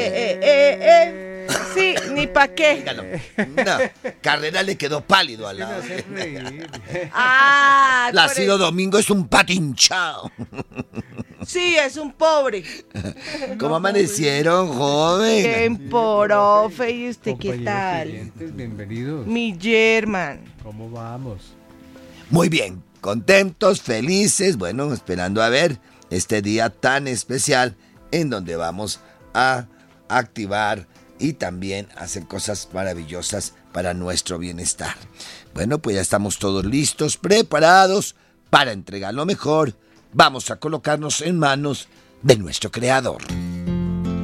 Sí, ni pa' qué. Dígalo. No, Carrera le quedó pálido al lado. Ah, Plácido Domingo es un patinchao. Sí, es un pobre. ¿Cómo amanecieron, joven? Bien, profe, ¿y usted qué Compañeros tal? oyentes, bienvenidos. Mi German. ¿Cómo vamos? Muy bien, contentos, felices, bueno, esperando a ver este día tan especial en donde vamos a activar y también hacer cosas maravillosas para nuestro bienestar. Bueno, pues ya estamos todos listos, preparados para entregar lo mejor. Vamos a colocarnos en manos de nuestro Creador.